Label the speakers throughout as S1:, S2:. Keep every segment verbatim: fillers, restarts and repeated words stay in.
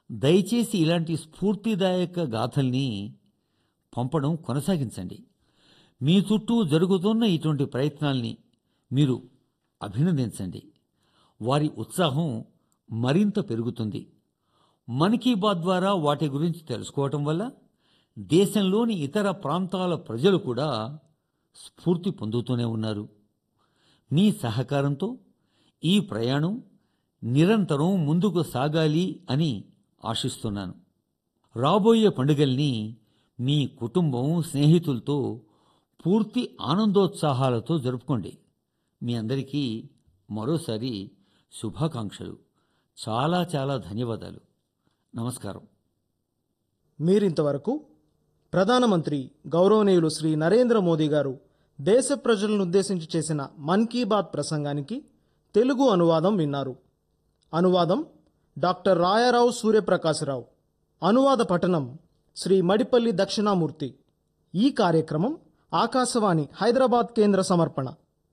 S1: దయచేసి ఇలాంటి స్ఫూర్తిదాయక గాథల్ని పంపడం కొనసాగించండి. మీ చుట్టూ జరుగుతున్న ఇటువంటి ప్రయత్నాల్ని మీరు అభినందించండి. వారి ఉత్సాహం మరింత పెరుగుతుంది. మన్ కీ బాత్ ద్వారా వాటి గురించి తెలుసుకోవటం వల్ల దేశంలోని ఇతర ప్రాంతాల ప్రజలు కూడా స్ఫూర్తి పొందుతూనే ఉన్నారు. మీ సహకారంతో ఈ ప్రయాణం నిరంతరం ముందుకు సాగాలి అని ఆశిస్తున్నాను. రాబోయే పండుగల్ని మీ కుటుంబం, స్నేహితులతో పూర్తి ఆనందోత్సాహాలతో జరుపుకోండి. మీ అందరికీ మరోసారి శుభాకాంక్షలు. చాలా చాలా ధన్యవాదాలు. నమస్కారం.
S2: మీరింతవరకు ప్రధానమంత్రి గౌరవనీయులు శ్రీ నరేంద్ర మోదీ గారు దేశ ప్రజలను ఉద్దేశించి చేసిన మన్ కీ బాత్ ప్రసంగానికి తెలుగు అనువాదం విన్నారు. అనువాదం డాక్టర్ రాయారావు సూర్యప్రకాశరావు. అనువాద పఠనం శ్రీ మడిపల్లి దక్షిణామూర్తి. ఈ కార్యక్రమం ఆకాశవాణి హైదరాబాద్ కేంద్ర సమర్పణ.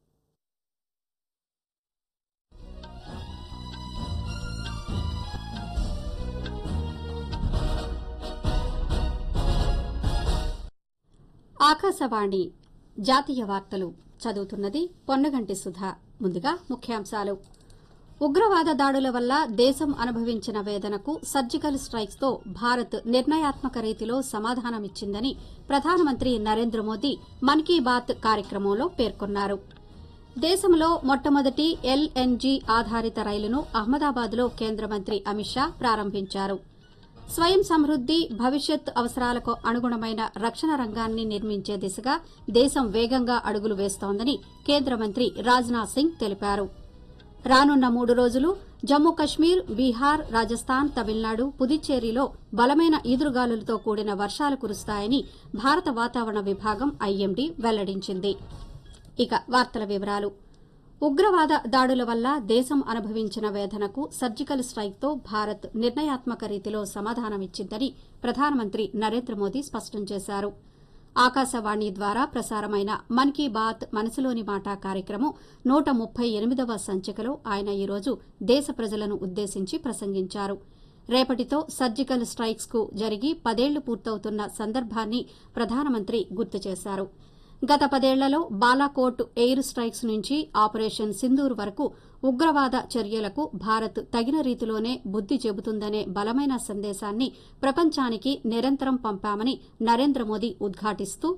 S3: ఆకాశవాణి జాతీయ వార్తలు చదువుతున్నది పొన్నగంటి సుధా. ముందుగా ముఖ్యాంశాలు. ఉగ్రవాద దాడుల వల్ల దేశం అనుభవించిన వేదనకు సర్జికల్ స్ట్రైక్స్ తో భారత్ నిర్ణయాత్మక రీతిలో సమాధానమిచ్చిందని ప్రధానమంత్రి నరేంద్ర మోదీ మన్ కీ బాత్ కార్యక్రమంలో పేర్కొన్నారు. దేశంలో మొట్టమొదటి ఎల్ఎన్జీ ఆధారిత రైలును అహ్మదాబాద్లో కేంద్ర మంత్రి అమిత్ షా ప్రారంభించారు. స్వయం సమృద్ది, భవిష్యత్ అవసరాలకు అనుగుణమైన రక్షణ రంగాన్ని నిర్మించే దిశగా దేశం వేగంగా అడుగులు వేస్తోందని కేంద్ర మంత్రి రాజ్నాథ్ సింగ్ తెలిపారు. రానున్న మూడు రోజులు జమ్మూ కశ్మీర్, బీహార్, రాజస్థాన్, తమిళనాడు, పుదుచ్చేరిలో బలమైన ఈదురుగాలులతో కూడిన వర్షాలు కురుస్తాయని భారత వాతావరణ విభాగం ఐఎండీ వెల్లడించింది. ఇక వార్తల వివరాలు. ఉగ్రవాద దాడుల వల్ల దేశం అనుభవించిన వేదనకు సర్జికల్ స్ట్రైక్తో భారత్ నిర్ణయాత్మక రీతిలో సమాధానమిచ్చిందని ప్రధానమంత్రి నరేంద్ర మోదీ స్పష్టం చేశారు. ఆకాశవాణి ద్వారా ప్రసారమైన మన్ కీ బాత్ మనసులోని మాట కార్యక్రమం నూట ముప్పై ఎనిమిదవ సంచికలో ఆయన ఈరోజు దేశ ప్రజలను ఉద్దేశించి ప్రసంగించారు. రేపటితో సర్జికల్ స్ట్రైక్స్ కు జరిగి పదేళ్లు పూర్తవుతున్న సందర్భాన్ని ప్రధానమంత్రి గుర్తు చేశారు. గత పదేళ్లలో బాలాకోట్ ఎయిర్ స్ట్రైక్స్ నుంచి ఆపరేషన్ సింధూర్ వరకు ఉగ్రవాద చర్యలకు భారత్ తగిన రీతిలోనే బుద్ది చెబుతుందనే బలమైన సందేశాన్ని ప్రపంచానికి నిరంతరం పంపామని నరేంద్ర మోదీ ఉద్ఘాటిస్తూ,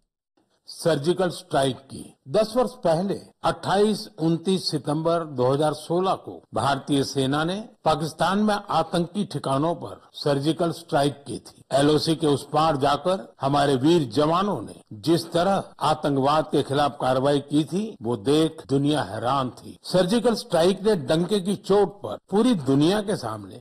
S4: सर्जिकल स्ट्राइक की दस वर्ष पहले अट्ठाईस उनतीस सितंबर दो हज़ार सोलह को भारतीय सेना ने पाकिस्तान में आतंकी ठिकानों पर सर्जिकल स्ट्राइक की थी। एलओसी के उस पार जाकर हमारे वीर जवानों ने जिस तरह आतंकवाद के खिलाफ कार्रवाई की थी वो देख दुनिया हैरान थी। सर्जिकल स्ट्राइक ने डंके की चोट पर पूरी दुनिया के सामने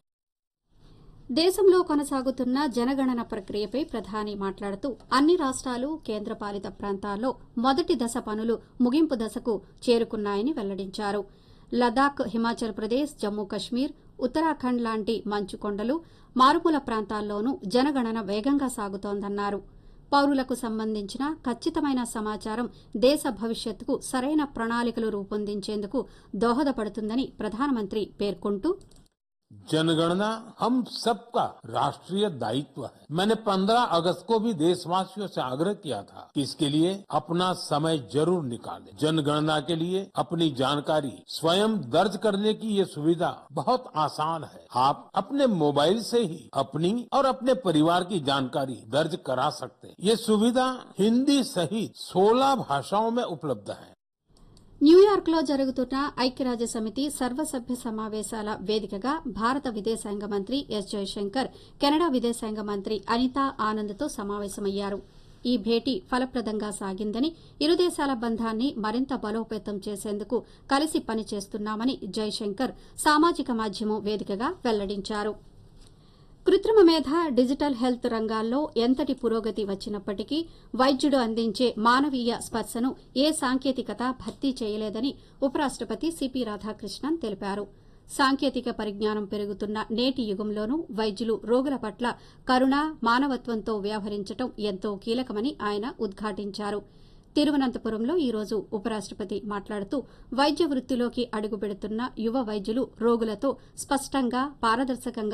S3: దేశంలో కొనసాగుతున్న జనగణన ప్రక్రియపై ప్రధాని మాట్లాడుతూ అన్ని రాష్ట్రాలు, కేంద్రపాలిత ప్రాంతాల్లో మొదటి దశ పనులు ముగింపు దశకు చేరుకున్నాయని వెల్లడించారు. లదాఖ్, హిమాచల్ ప్రదేశ్, జమ్మూ కశ్మీర్, ఉత్తరాఖండ్ లాంటి మంచు కొండలు, మారుమూల ప్రాంతాల్లోనూ జనగణన వేగంగా సాగుతోందన్నారు. పౌరులకు సంబంధించిన ఖచ్చితమైన సమాచారం దేశ భవిష్యత్తుకు సరైన ప్రణాళికలు రూపొందించేందుకు దోహదపడుతుందని ప్రధానమంత్రి పేర్కొంటూ,
S4: जनगणना हम सबका राष्ट्रीय दायित्व है। मैंने पंद्रह अगस्त को भी देशवासियों से आग्रह किया था कि इसके लिए अपना समय जरूर निकालें। जनगणना के लिए अपनी जानकारी स्वयं दर्ज करने की ये सुविधा बहुत आसान है। आप अपने मोबाइल से ही अपनी और अपने परिवार की जानकारी दर्ज करा सकते हैं। ये सुविधा हिंदी सहित सोलह भाषाओं में उपलब्ध है।
S3: న్యూయార్క్ లో జరుగుతున్న ఐక్యరాజ్య సమితి సర్వసభ్య సమావేశాల వేదికగా భారత విదేశాంగ మంత్రి ఎస్ జయశంకర్ కెనడా విదేశాంగ మంత్రి అనితా ఆనంద్తో సమావేశమయ్యారు. ఈ భేటీ ఫలప్రదంగా సాగిందని, ఇరు దేశాల బంధాన్ని మరింత బలోపేతం చేసేందుకు కలిసి పనిచేస్తున్నామని జయశంకర్ సామాజిక మాధ్యమం వేదికగా వెల్లడించారు. కృత్రిమ మేధ, డిజిటల్ హెల్త్ రంగాల్లో ఎంతటి పురోగతి వచ్చినప్పటికీ వైద్యుడు అందించే మానవీయ స్పర్శను ఏ సాంకేతికత భర్తీ చేయలేదని ఉపరాష్టపతి సిపి రాధాకృష్ణన్ తెలిపారు. సాంకేతిక పరిజ్ఞానం పెరుగుతున్న నేటి యుగంలోనూ వైద్యులు రోగుల పట్ల కరుణ, మానవత్వంతో వ్యవహరించడం ఎంతో కీలకమని ఆయన ఉద్ఘాటించారు. తిరువనంతపురంలో ఈ రోజు ఉపరాష్టపతి మాట్లాడుతూ వైద్య వృత్తిలోకి అడుగుపెడుతున్న యువ వైద్యులు రోగులతో స్పష్టంగా, పారదర్శకంగా